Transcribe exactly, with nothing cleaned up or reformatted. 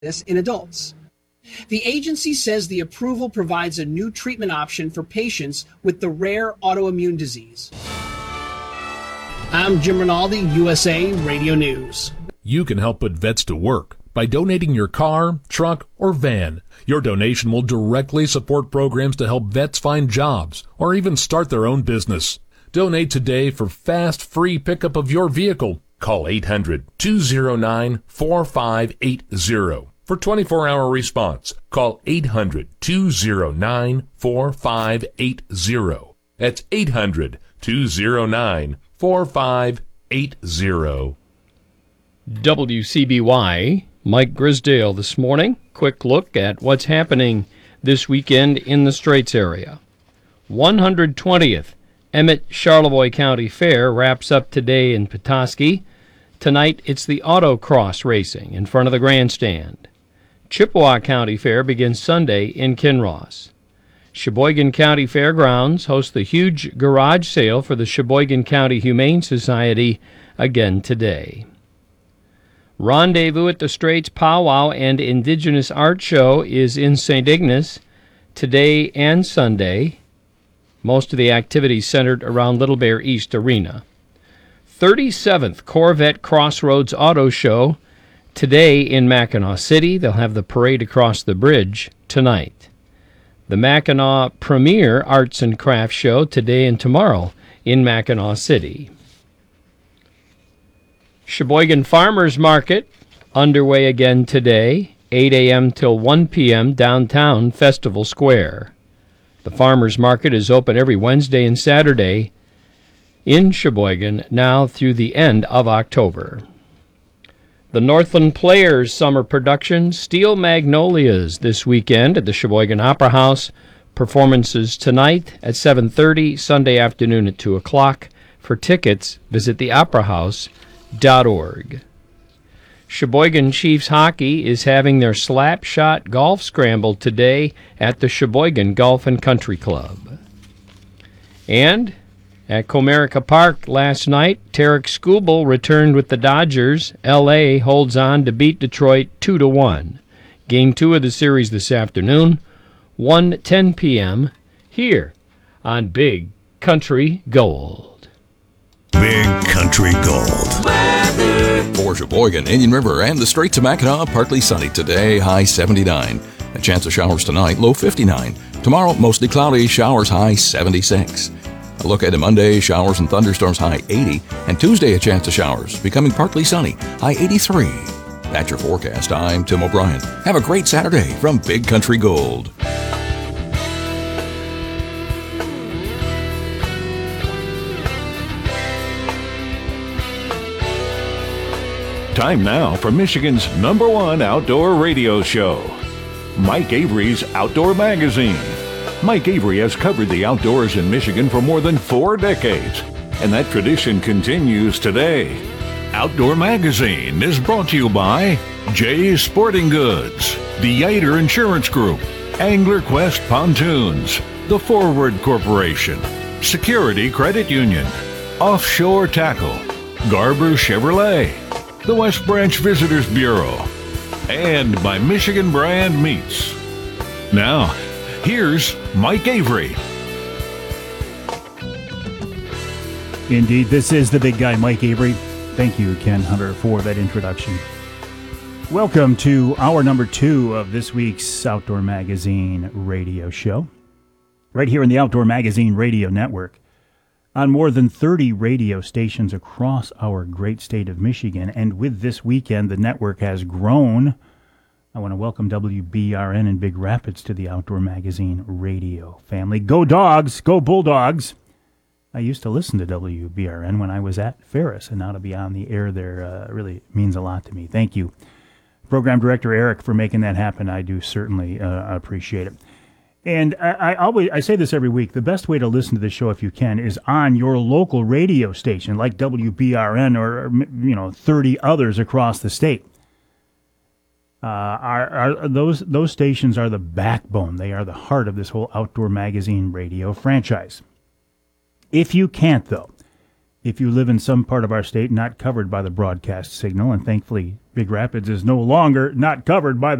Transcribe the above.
this in adults. The agency says the approval provides a new treatment option for patients with the rare autoimmune disease. I'm Jim Rinaldi, U S A Radio News. You can help put vets to work by donating your car, truck, or van. Your donation will directly support programs to help vets find jobs or even start their own business. Donate today for fast, free pickup of your vehicle. Call eight hundred, two oh nine, four five eight oh for twenty-four hour response. Call eight hundred, two oh nine, four five eight oh. That's eight hundred, two oh nine, four five eight oh. W C B Y, Mike Grisdale this morning. Quick look at what's happening this weekend in the Straits area. one hundred twentieth Emmett Charlevoix County Fair wraps up today in Petoskey. Tonight it's the autocross racing in front of the grandstand. Chippewa County Fair begins Sunday in Kinross. Sheboygan County Fairgrounds hosts the huge garage sale for the Sheboygan County Humane Society again today. Rendezvous at the Straits Powwow and Indigenous Art Show is in Saint Ignace today and Sunday. Most of the activities centered around Little Bear East Arena. thirty-seventh Corvette Crossroads Auto Show today in Mackinaw City. They'll have the parade across the bridge tonight. The Mackinac Premier Arts and Crafts Show today and tomorrow in Mackinaw City. Sheboygan Farmers Market underway again today, eight a.m. till one p.m. downtown Festival Square. The Farmers Market is open every Wednesday and Saturday in Sheboygan now through the end of October. The Northland Players summer production, Steel Magnolias, this weekend at the Sheboygan Opera House. Performances tonight at seven thirty, Sunday afternoon at two o'clock. For tickets, visit the opera house dot org. Sheboygan Chiefs Hockey is having their slap shot golf scramble today at the Sheboygan Golf and Country Club. And at Comerica Park last night, Tarek Skubal returned with the Dodgers. L A holds on to beat Detroit two to one. Game two of the series this afternoon, one ten p.m. here on Big Country Gold. Big Country Gold. Weather. For Sheboygan, Indian River, and the Straits of Mackinac, partly sunny today, high seventy-nine. A chance of showers tonight, low fifty-nine. Tomorrow, mostly cloudy, showers, high seventy-six. A look at Monday, showers and thunderstorms, high eighty. And Tuesday, a chance of showers, becoming partly sunny, high eighty-three. That's your forecast. I'm Tim O'Brien. Have a great Saturday from Big Country Gold. Time now for Michigan's number one outdoor radio show, Mike Avery's Outdoor Magazine. Mike Avery has covered the outdoors in Michigan for more than four decades, and that tradition continues today. Outdoor Magazine is brought to you by Jay's Sporting Goods, the Yater Insurance Group, Angler Quest Pontoons, the Forward Corporation, Security Credit Union, Offshore Tackle, Garber Chevrolet, the West Branch Visitors Bureau, and by Michigan Brand Meats. Now, here's Mike Avery. Indeed, this is the big guy, Mike Avery. Thank you, Ken Hunter, for that introduction. Welcome to hour number two of this week's Outdoor Magazine radio show, right here in the Outdoor Magazine Radio Network, on more than thirty radio stations across our great state of Michigan. And with this weekend, the network has grown. I want to welcome W B R N in Big Rapids to the Outdoor Magazine radio family. Go Dogs! Go Bulldogs! I used to listen to W B R N when I was at Ferris, and now to be on the air there uh, really means a lot to me. Thank you, Program Director Eric, for making that happen. I do certainly uh, appreciate it. And I, I always I say this every week. The best way to listen to the show, if you can, is on your local radio station, like W B R N or you know thirty others across the state. Uh, are, are those those stations are the backbone. They are the heart of this whole Outdoor Magazine radio franchise. If you can't, though, if you live in some part of our state not covered by the broadcast signal, and thankfully Big Rapids is no longer not covered by the